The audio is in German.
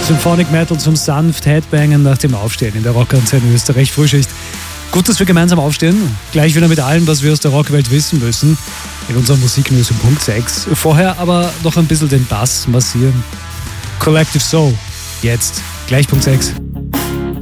Symphonic Metal zum sanft Headbangen nach dem Aufstehen in der Rockantenne Österreich Frühschicht. Gut, dass wir gemeinsam aufstehen. Gleich wieder mit allem, was wir aus der Rockwelt wissen müssen. In unserem Musiknews um Punkt 6. Vorher aber noch ein bisschen den Bass massieren. Collective Soul. Jetzt. Gleich Punkt 6.